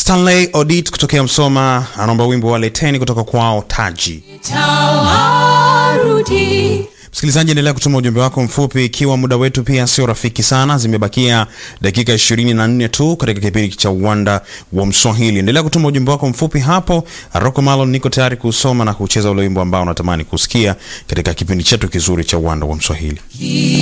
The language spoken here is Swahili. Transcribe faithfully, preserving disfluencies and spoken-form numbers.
Stanley Odit kutokea Msoma anaomba wimbo wa Leteni kutoka kwao Taji. Tawarudi. Msikilizaji, endelea kutuma ujumbe wako mfupi ikiwa muda wetu pia sio rafiki sana. Zimebakia dakika ishirini na nne tu katika kipindi cha Uwanda wa Mswahili. Endelea kutuma ujumbe wako mfupi hapo. Rocco Malon niko tayari kusoma na kucheza ule wimbo ambao unatamani kusikia katika kipindi chetu kizuri cha Uwanda wa Mswahili.